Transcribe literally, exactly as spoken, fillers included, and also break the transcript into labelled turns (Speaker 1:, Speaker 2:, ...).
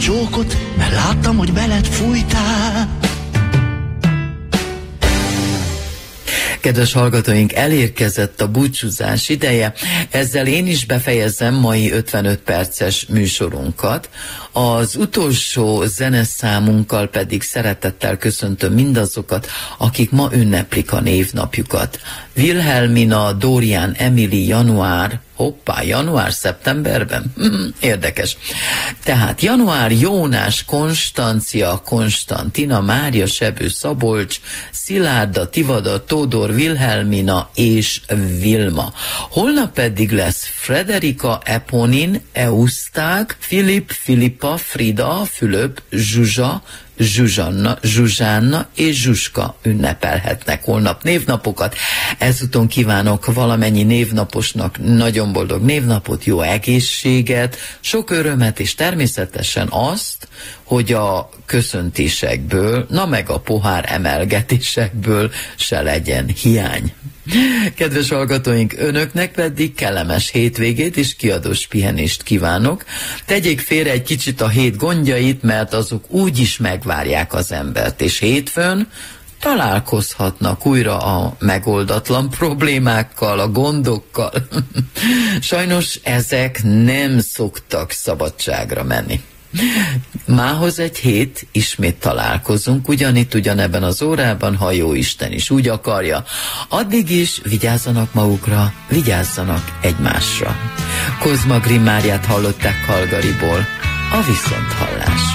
Speaker 1: csókot, mert láttam, hogy beled fújtál.
Speaker 2: Kedves hallgatóink, elérkezett a búcsúzás ideje, ezzel én is befejezem mai ötvenöt perces műsorunkat. Az utolsó zeneszámunkkal pedig szeretettel köszöntöm mindazokat, akik ma ünneplik a névnapjukat. Wilhelmina, Dorian, Emily, január, hoppá, január-szeptemberben? Hmm, érdekes. Tehát január, Jónás, Konstancia, Konstantina, Mária, Sebő, Szabolcs, Szilárda, Tivada, Tódor, Wilhelmina és Vilma. Holnap pedig lesz Frederika, Eponin, Eustág, Filip, Filippa, Frida, Fülöp, Zsuzsa, Zsuzsanna, Zsuzsánna és Zsuska ünnepelhetnek holnap névnapokat. Ezúton kívánok valamennyi névnaposnak nagyon boldog névnapot, jó egészséget, sok örömet, és természetesen azt, hogy a köszöntésekből, na meg a pohár emelgetésekből se legyen hiány. Kedves hallgatóink, önöknek pedig kellemes hétvégét és kiadós pihenést kívánok. Tegyék félre egy kicsit a hét gondjait, mert azok úgy is megvárják az embert, és hétfőn találkozhatnak újra a megoldatlan problémákkal, a gondokkal. Sajnos ezek nem szoktak szabadságra menni. Mához egy hét ismét találkozunk, ugyanitt, ugyanebben az órában, ha jó Isten is úgy akarja. Addig is vigyázzanak magukra, vigyázzanak egymásra. Kozma Grimm Máriát hallották Calgaryból, a viszonthallásra.